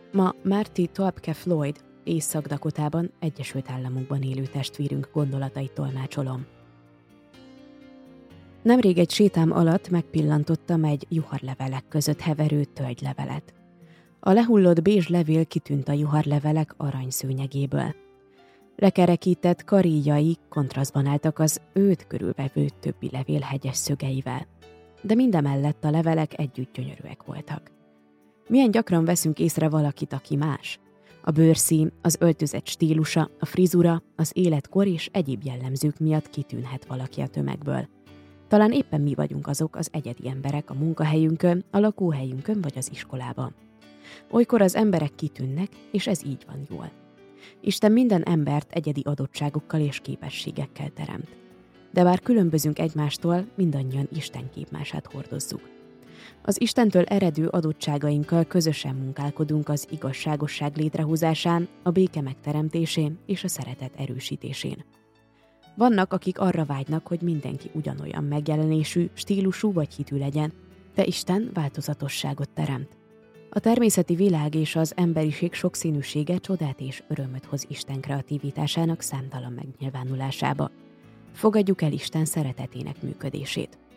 Ma Marty Topke Floyd Észak-Dakotában, Egyesült Államokban élő testvérünk gondolatait tolmácsolom. Nemrég egy sétám alatt megpillantottam egy juharlevelek között heverő tölgylevelet. A lehullott bézs levél kitűnt a juharlevelek aranyszőnyegéből. Lekerekített karíjai kontrasztban álltak az őt körülvevő többi levél hegyes szögeivel, de mindemellett a levelek együtt gyönyörűek voltak. Milyen gyakran veszünk észre valakit, aki más? A bőrszín, az öltözet stílusa, a frizura, az életkor és egyéb jellemzők miatt kitűnhet valaki a tömegből. Talán éppen mi vagyunk azok az egyedi emberek a munkahelyünkön, a lakóhelyünkön vagy az iskolában. Olykor az emberek kitűnnek, és ez így van jól. Isten minden embert egyedi adottságokkal és képességekkel teremt. De bár különbözünk egymástól, mindannyian Isten képmását hordozzuk. Az Istentől eredő adottságainkkal közösen munkálkodunk az igazságosság létrehozásán, a béke megteremtésén és a szeretet erősítésén. Vannak, akik arra vágynak, hogy mindenki ugyanolyan megjelenésű, stílusú vagy hitű legyen, de Isten változatosságot teremt. A természeti világ és az emberiség sokszínűsége csodát és örömöt hoz Isten kreativitásának számtalan megnyilvánulásába. Fogadjuk el Isten szeretetének működését.